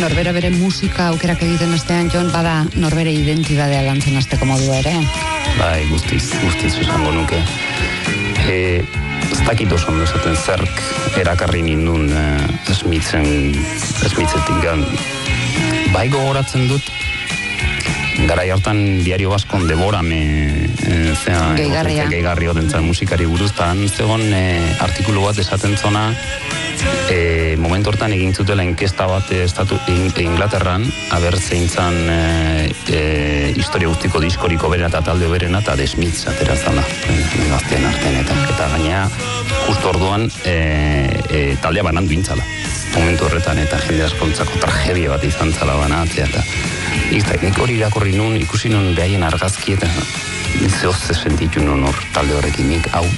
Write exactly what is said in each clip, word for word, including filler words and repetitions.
norbera bere musika aukerak egiten astean, Jon, bada norbere identidadea lantzen hasteko modu ere. Bai, guztiz, guztiz esango nuke. E, ez dakit oso ondo esaten zerk erakarri nindun uh, esmitzen, esmitzetik gan. Bai gogoratzen dut, garai hartan diario baskon deborame e, zera, Gehigarria. Gehigarri otentzan musikari buruz, eta han zegoen e, artikulu bat esaten zona, e, momentu hortan egin zutela inkesta bat estatu Inglaterran, aber zeintzan e, e, historia guztiko diskoriko berena eta talde berena eta The Smiths atera zala gaztean artean eta, eta gainea justo orduan e, e, taldea banandu intzala momentu horretan eta jende askontzako tragedia bat izan zala banatzea eta iztak, nik hori irakurri nun ikusi nun behaien argazki eta zehoz sentitu nun hor talde horrekin nik hau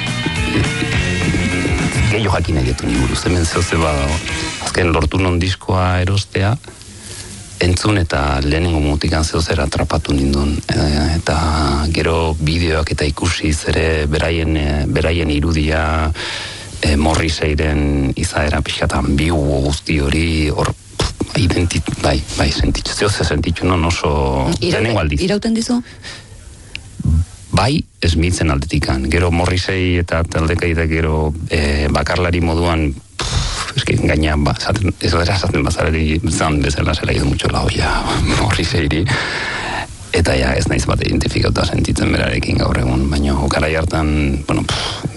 gehiago jakin egetu ni buruz, hemen zehoze badago. Azken lortu non diskoa erostea, entzun eta lehenengo mutikan zehozera atrapatu nindun. E, eta gero bideoak eta ikusi ere beraien, beraien irudia e, Morrisseyren izaera pixkatan bigu guzti hori, hor identit, bai, bai, sentitzu, zehoze sentitzu non oso lehenengo aldiz. Irauten dizu? Bai, Smithen aldetikan. Gero Morrissey eta taldekaide gero e, bakarlari moduan pff, eski gainean ba, zaten, ez dara zaten bazarari zan bezala zela idu mucho la olla Morrisseyri. Eta ja, ez naiz bat identifikauta sentitzen berarekin gaur egun, baina garai hartan, bueno, pff,